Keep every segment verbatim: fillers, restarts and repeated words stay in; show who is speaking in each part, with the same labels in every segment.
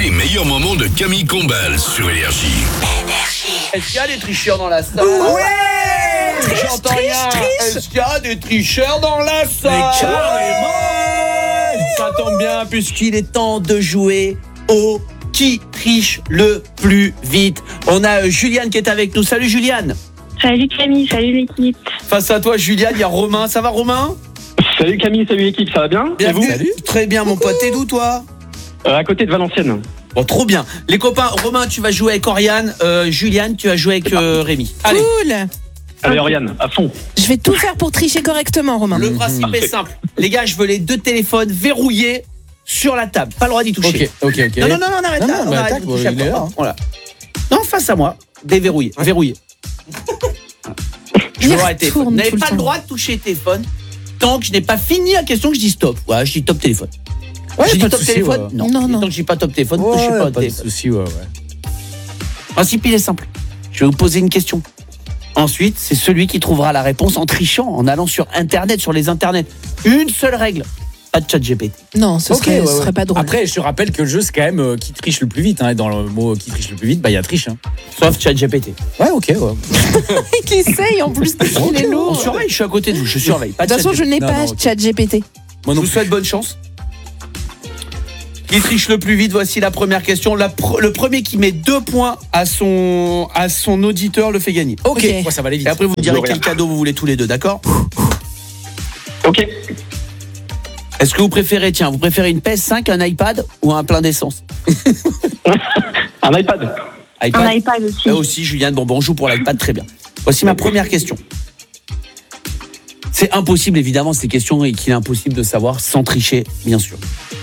Speaker 1: les meilleurs moments de Camille Combal sur Énergie.
Speaker 2: Est-ce qu'il y a des tricheurs dans la salle?
Speaker 3: Ouais. Triche,
Speaker 2: J'entends
Speaker 3: triche,
Speaker 2: rien.
Speaker 3: triche.
Speaker 2: Est-ce qu'il y a des tricheurs dans la salle?
Speaker 3: Mais carrément.
Speaker 2: Ça tombe bien puisqu'il est temps de jouer au qui triche le plus vite. On a euh, Juliane qui est avec nous. Salut Juliane.
Speaker 4: Salut Camille, salut l'équipe.
Speaker 2: Face à toi Juliane, il y a Romain. Ça va Romain?
Speaker 5: Salut Camille, salut l'équipe, ça va bien?
Speaker 2: Bienvenue.
Speaker 3: Salut.
Speaker 2: Très bien mon pote. T'es d'où toi?
Speaker 5: euh, À côté de Valenciennes.
Speaker 2: Bon, trop bien. Les copains, Romain, tu vas jouer avec Oriane. Euh, Juliane, tu vas jouer avec euh, Rémi. Allez.
Speaker 6: Cool.
Speaker 5: Allez Oriane, à fond.
Speaker 6: Je vais tout faire pour tricher correctement, Romain.
Speaker 2: Le principe est simple. Les gars, je veux les deux téléphones verrouillés sur la table. Pas le droit d'y toucher.
Speaker 3: Ok, ok, ok.
Speaker 2: Non, non, non, non, arrête
Speaker 3: Non,
Speaker 2: là.
Speaker 3: non,
Speaker 2: on
Speaker 3: mais
Speaker 2: arrête
Speaker 3: attaque,
Speaker 2: de toucher
Speaker 3: il
Speaker 2: à
Speaker 3: est
Speaker 2: quoi.
Speaker 3: là, hein.
Speaker 2: Voilà. Non, face à moi. Déverrouillé. Verrouillé. Je
Speaker 6: Il
Speaker 2: veux arrêter.
Speaker 6: retourne
Speaker 2: Vous n'avez
Speaker 6: tout le
Speaker 2: pas le
Speaker 6: temps.
Speaker 2: droit de toucher le téléphone tant que je n'ai pas fini la question que je dis stop. Ouais, je dis top téléphone.
Speaker 3: Ouais,
Speaker 2: J'ai
Speaker 3: pas
Speaker 2: dit
Speaker 3: de
Speaker 2: top
Speaker 3: souci,
Speaker 2: téléphone
Speaker 3: ouais.
Speaker 2: Non.
Speaker 6: Non, non.
Speaker 2: Tant que je dis pas top téléphone,
Speaker 3: Ouais,
Speaker 2: touchez pas au
Speaker 3: pas de
Speaker 2: téléphone.
Speaker 3: souci, ouais, ouais.
Speaker 2: Le principe, il est simple. Je vais vous poser une question. Ensuite, c'est celui qui trouvera la réponse en trichant, en allant sur Internet, sur les Internets. Une seule règle. Pas de chat G P T.
Speaker 6: Non, ce
Speaker 3: Ok,
Speaker 6: serait,
Speaker 3: ouais,
Speaker 6: ce
Speaker 3: ouais.
Speaker 6: serait pas drôle.
Speaker 3: Après, je te rappelle que le jeu, c'est quand même euh, qui triche le plus vite. Hein, et dans le mot qui triche le plus vite, bah il y a triche. Hein.
Speaker 2: Sauf chat G P T.
Speaker 3: Ouais, ok, ouais.
Speaker 6: Qui essaye en plus, il est
Speaker 2: On
Speaker 6: lourd.
Speaker 2: surveille, je suis à côté de vous, je surveille. Pas
Speaker 6: De toute façon, je n'ai
Speaker 3: Non,
Speaker 6: pas
Speaker 3: non, ok.
Speaker 6: chat G P T.
Speaker 3: Moi
Speaker 2: Je
Speaker 3: non
Speaker 2: vous
Speaker 3: plus.
Speaker 2: souhaite bonne chance. Qui triche le plus vite? Voici la première question. La pr- le premier qui met deux points à son, à son auditeur le fait gagner.
Speaker 3: Ok,
Speaker 6: Ok.
Speaker 3: ouais, ça va aller vite.
Speaker 2: Et après, vous me direz
Speaker 5: J'aurais
Speaker 2: quel cadeau vous voulez tous les deux, d'accord?
Speaker 5: Ok.
Speaker 2: Est-ce que vous préférez, tiens, vous préférez une P S cinq, un iPad ou un plein d'essence?
Speaker 5: Un iPad.
Speaker 2: iPad.
Speaker 4: Un iPad aussi.
Speaker 2: Là aussi, Juliane, bon, bon, on joue pour l'iPad, très bien. Voici ma première question. C'est impossible, évidemment, ces questions, et qu'il est impossible de savoir sans tricher, bien sûr.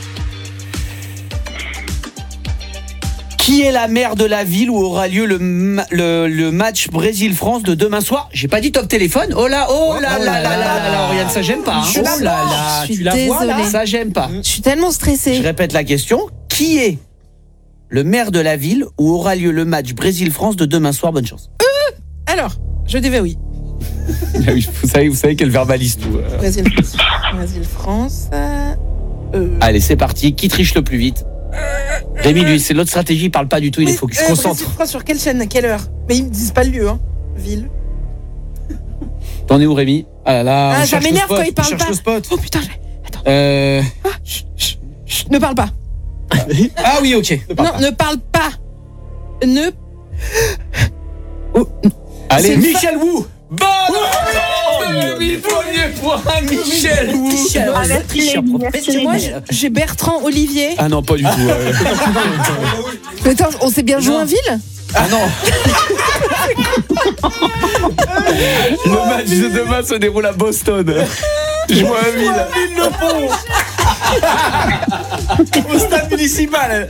Speaker 2: Qui est la maire de la ville où aura lieu le, ma- le, le match Brésil-France de demain soir? J'ai pas dit top téléphone. Oh là, oh là là là là là là, Oriane, ça j'aime pas. Hein.
Speaker 6: Je
Speaker 2: Oh
Speaker 6: la
Speaker 2: là
Speaker 6: mange.
Speaker 2: là,
Speaker 6: Je suis
Speaker 2: tu la vois là?
Speaker 6: désolée.
Speaker 2: Ça j'aime pas.
Speaker 6: Je suis tellement
Speaker 2: Je
Speaker 6: stressée.
Speaker 2: répète la question. Qui est le maire de la ville où aura lieu le match Brésil-France de demain soir? Bonne chance.
Speaker 6: Alors, je déverrouille.
Speaker 2: vous, savez, vous savez qu'elle verbalise tout.
Speaker 6: Brésil, Brésil, France. Euh...
Speaker 2: Allez, c'est parti. Qui triche le plus vite? Rémi, lui, c'est l'autre stratégie, il parle pas du tout, il
Speaker 6: Oui,
Speaker 2: faut qu'il se
Speaker 6: euh,
Speaker 2: concentre.
Speaker 6: Brésil, France, sur quelle chaîne, à quelle heure? Mais ils me disent pas le lieu, hein. Ville.
Speaker 2: T'en es où, Rémi?
Speaker 3: Ah là là,
Speaker 6: Ah,
Speaker 3: on
Speaker 6: ça
Speaker 3: cherche le
Speaker 6: m'énerve
Speaker 3: spot,
Speaker 6: quand il
Speaker 3: on
Speaker 6: parle
Speaker 3: cherche
Speaker 6: pas.
Speaker 3: le spot.
Speaker 6: Oh putain, je- attends.
Speaker 3: Euh...
Speaker 6: Chut, chut, chut, ne parle pas.
Speaker 3: Ah oui, ok.
Speaker 6: Non, ne parle pas. Ne.
Speaker 2: Allez,
Speaker 6: c'est une
Speaker 2: Michel Wu. Bonne réponse de Rémi, premier point, Michel Wu.
Speaker 6: Michel,
Speaker 4: Ah, merci,
Speaker 2: tricheur
Speaker 4: merci,
Speaker 2: professionnel.
Speaker 6: Moi, j'ai- j'ai Bertrand Olivier.
Speaker 2: Ah non, pas du tout. ouais.
Speaker 6: Mais attends, on s'est bien joué en ville?
Speaker 2: Ah non. Le match de demain se déroule à Boston. Je vois un ville. le pont. Au stade municipal.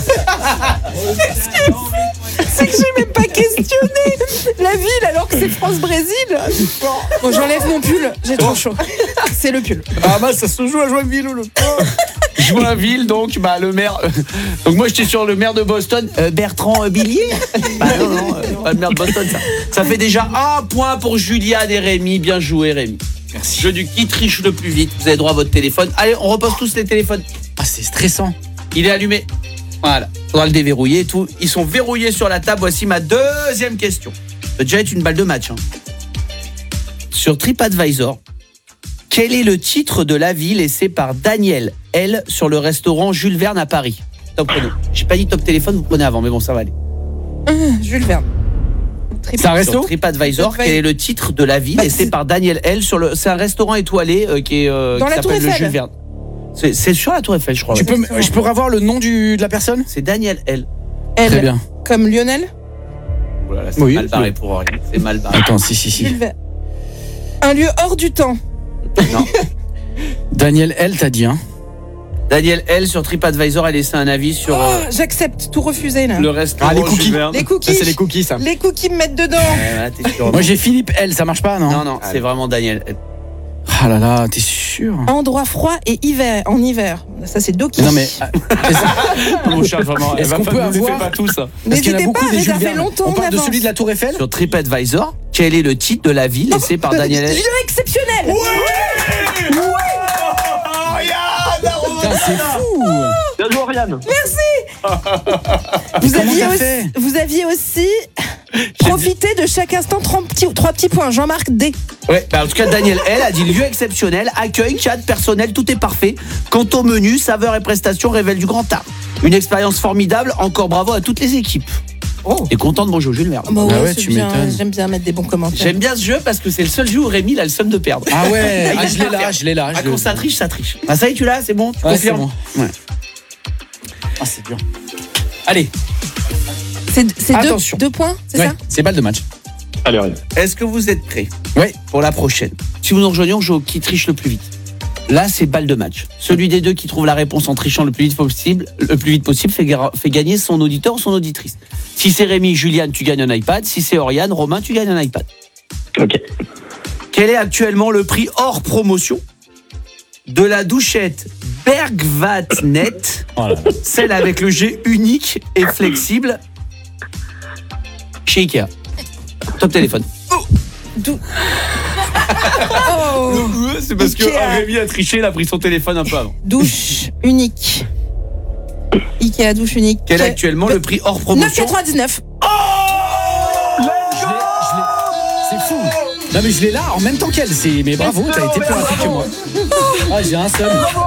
Speaker 6: C'est que j'ai même pas questionné la ville alors que c'est France-Brésil. Bon, j'enlève mon pull, j'ai trop chaud. C'est le pull.
Speaker 2: Ah bah ça se joue à Joinville ou le Joinville, donc bah le maire. euh, donc moi j'étais sur le maire de Boston, euh, Bertrand euh, Billier. Bah non non, euh, pas le maire de Boston ça. Ça fait déjà un point pour Juliane et Rémi. Bien joué Rémi. Merci. Jeu du qui triche le plus vite. Vous avez droit à votre téléphone. Allez, on repose tous les téléphones.
Speaker 3: Ah, c'est stressant.
Speaker 2: Il est allumé. Voilà. Faudra le déverrouiller et tout. Ils sont verrouillés sur la table. Voici ma deuxième question. Ça peut déjà être une balle de match. Hein. Sur TripAdvisor, quel est le titre de l'avis laissé par Daniel L sur le restaurant Jules Verne à Paris? Top chrono. J'ai pas dit top téléphone, vous prenez avant, mais bon, ça va aller.
Speaker 6: Hum, Jules Verne.
Speaker 3: C'est un resto?
Speaker 2: Sur TripAdvisor, quel est le titre de l'avis
Speaker 6: Bah,
Speaker 2: laissé
Speaker 6: c'est-
Speaker 2: par Daniel L sur le. C'est un restaurant étoilé euh, qui est euh,
Speaker 6: Dans
Speaker 2: qui
Speaker 6: la Tour
Speaker 2: s'appelle le
Speaker 6: Eiffel.
Speaker 2: Jules Verne. C'est c'est sur la Tour Eiffel, je crois.
Speaker 3: Tu
Speaker 2: ouais.
Speaker 3: peux, m- je peux avoir le nom du, de la personne?
Speaker 2: C'est Daniel L.
Speaker 3: Très
Speaker 6: Elle,
Speaker 3: bien.
Speaker 6: comme Lionel.
Speaker 2: Oh là là, c'est
Speaker 3: Oui,
Speaker 2: mal barré
Speaker 3: oui.
Speaker 2: pour rien. C'est mal barré.
Speaker 3: Attends, si, si, si.
Speaker 6: Jules Verne. Un lieu hors du temps.
Speaker 2: Non.
Speaker 3: Daniel L, t'as dit, hein?
Speaker 2: Daniel L sur TripAdvisor a laissé un avis sur
Speaker 6: Oh,
Speaker 2: euh,
Speaker 6: j'accepte, tout refusé là.
Speaker 2: le restaurant
Speaker 3: Ah, les cookies.
Speaker 2: Jules Verne.
Speaker 6: Les cookies.
Speaker 3: Ça, c'est les cookies, ça.
Speaker 6: Les cookies me mettent dedans.
Speaker 2: Ouais, ouais, t'es sûr.
Speaker 3: Moi, j'ai Philippe L, ça marche pas, non?
Speaker 2: Non, non, c'est vraiment Daniel L.
Speaker 3: Ah là là, t'es sûr?
Speaker 6: Endroit froid et hiver, en hiver. Ça c'est Doki.
Speaker 3: Mais non, mais. euh, est-ce-
Speaker 2: Mon chat, vraiment, elle
Speaker 3: Est-ce
Speaker 2: va
Speaker 3: qu'on
Speaker 2: pas-
Speaker 3: peut
Speaker 2: nous les fait
Speaker 3: avoir-
Speaker 2: pas tous. hein.
Speaker 3: Parce qu'il y en a
Speaker 6: N'hésitez
Speaker 3: beaucoup
Speaker 6: pas à
Speaker 3: des Jules
Speaker 6: réserver
Speaker 3: Verne.
Speaker 6: longtemps
Speaker 3: On
Speaker 6: en
Speaker 3: parle de
Speaker 6: avance.
Speaker 3: celui de la Tour Eiffel?
Speaker 2: Sur TripAdvisor, quel est le titre de l'avis laissé par Daniel L?
Speaker 6: Lieu exceptionnel.
Speaker 3: Putain, c'est fou!
Speaker 5: Bien joué Oriane.
Speaker 6: Merci. Vous
Speaker 3: comment
Speaker 6: aviez,
Speaker 3: t'as
Speaker 6: aussi,
Speaker 3: fait
Speaker 6: vous aviez aussi profité de chaque instant trois petits, trois petits points. Jean-Marc D.
Speaker 2: Ouais, bah en tout cas, Daniel L a dit lieu exceptionnel, accueil, cadre, personnel, tout est parfait. Quant au menu, saveur et prestations révèlent du grand art. Une expérience formidable, encore bravo à toutes les équipes.
Speaker 3: Oh.
Speaker 2: Et content de bonjour Jules Verne.
Speaker 6: Bah ouais,
Speaker 3: Ah ouais,
Speaker 6: c'est
Speaker 3: tu
Speaker 6: bien.
Speaker 3: m'étonnes.
Speaker 6: J'aime bien mettre des bons commentaires.
Speaker 2: J'aime bien ce jeu parce que c'est le seul jeu où Rémi il a le seum de perdre.
Speaker 3: Ah ouais,
Speaker 2: Il
Speaker 3: ah,
Speaker 2: a
Speaker 3: je
Speaker 2: bien
Speaker 3: l'ai là,
Speaker 2: fait.
Speaker 3: je l'ai là.
Speaker 2: Ah,
Speaker 3: je
Speaker 2: quand
Speaker 3: le-
Speaker 2: ça triche, ça triche. Ah ça y est, tu l'as, c'est bon, tu
Speaker 3: Ouais, c'est
Speaker 2: confirmes.
Speaker 3: bon.
Speaker 2: Ouais.
Speaker 3: Ah, c'est dur. Allez,
Speaker 6: C'est c'est deux,
Speaker 2: Attention.
Speaker 6: deux points, c'est
Speaker 3: ouais,
Speaker 6: ça?
Speaker 3: c'est balle de match.
Speaker 5: Allez, Oriane.
Speaker 2: Est-ce que vous êtes prêts
Speaker 3: Ouais.
Speaker 2: pour la prochaine? Si vous nous rejoignez, on joue au qui triche le plus vite. Là, c'est balle de match. Celui des deux qui trouve la réponse en trichant le plus vite possible, le plus vite possible fait, ga- fait gagner son auditeur ou son auditrice. Si c'est Rémi, Juliane, tu gagnes un iPad. Si c'est Oriane, Romain, tu gagnes un iPad.
Speaker 5: Ok.
Speaker 2: Quel est actuellement le prix hors promotion de la douchette Bergvatnet,
Speaker 3: Oh là là.
Speaker 2: celle avec le jet unique et flexible chez Ikea? Top téléphone.
Speaker 6: Oh,
Speaker 2: C'est parce que
Speaker 6: Ikea.
Speaker 2: Rémi a triché, il a pris son téléphone un peu avant.
Speaker 6: douche unique. Ikea douche unique.
Speaker 2: Quel est actuellement le prix hors promotion?
Speaker 6: neuf quatre-vingt-dix-neuf.
Speaker 3: Je l'ai- je l'ai- C'est fou. Non mais je l'ai là en même temps qu'elle. C'est mais bravo, t'as été plus rapide que moi. Ah j'ai un seum.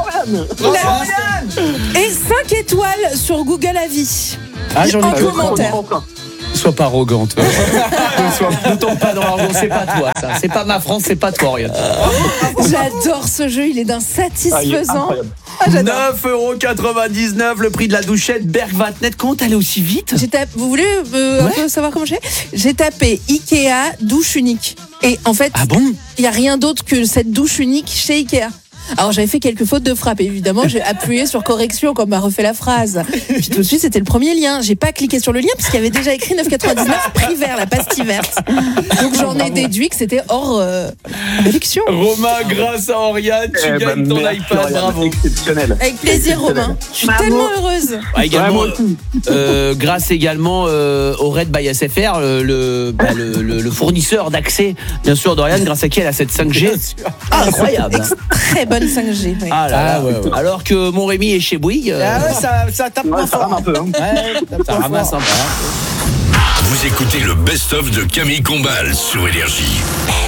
Speaker 6: Et cinq étoiles sur Google Avis.
Speaker 3: Ah j'en
Speaker 6: En
Speaker 3: ai que.
Speaker 6: commentaire.
Speaker 2: Sois pas arrogant, toi. Ne tombe pas dans l'argent, c'est pas toi, ça. C'est pas ma France, c'est pas toi, Oriane.
Speaker 6: J'adore ce jeu, il est d'un
Speaker 5: Ah, il est
Speaker 6: satisfaisant.
Speaker 5: incroyable.
Speaker 6: Ah, j'adore.
Speaker 2: neuf euros quatre-vingt-dix-neuf, le prix de la douchette Bergvatnet. Comment t'allais aussi vite?
Speaker 6: J'ai tapé- Vous voulez euh, un
Speaker 2: Ouais.
Speaker 6: peu savoir comment j'ai J'ai tapé Ikea douche unique. Et en fait,
Speaker 2: Ah bon?
Speaker 6: il n'y a rien d'autre que cette douche unique chez Ikea. Alors j'avais fait quelques fautes de frappe, évidemment, j'ai appuyé sur correction comme m'a refait la phrase. Puis tout de suite c'était le premier lien. J'ai pas cliqué sur le lien parce qu'il y avait déjà écrit neuf quatre-vingt-dix-neuf prix vert, la pastille verte. Donc j'en ai déduit que c'était hors euh, réduction.
Speaker 2: Romain, grâce à Oriane, tu
Speaker 5: Eh
Speaker 2: gagnes
Speaker 5: ben,
Speaker 2: ton
Speaker 5: merci,
Speaker 2: iPad,
Speaker 5: Oriane,
Speaker 2: bravo.
Speaker 5: Exceptionnel.
Speaker 6: Avec plaisir Romain. Je suis
Speaker 4: Bravo.
Speaker 6: tellement heureuse.
Speaker 2: Ah, également,
Speaker 5: Ouais, moi aussi.
Speaker 2: euh, grâce également euh, au Red by S F R, euh, le, bah, le, le, le fournisseur d'accès, bien sûr, d'Oriane, grâce à qui elle a cette cinq G. Ah, incroyable.
Speaker 6: Très bonne cinq G. ouais.
Speaker 2: Ah là là.
Speaker 3: Ah, ouais, ouais.
Speaker 2: Alors que mon Rémi est chez Bouygues. euh,
Speaker 3: Ah ouais, ça, ça tape
Speaker 5: Ouais,
Speaker 3: moins
Speaker 5: ça
Speaker 3: fort.
Speaker 5: rame un peu. Hein.
Speaker 3: Ouais,
Speaker 2: ça ramasse un peu.
Speaker 1: Vous écoutez le best-of de Camille Combal sur Énergie.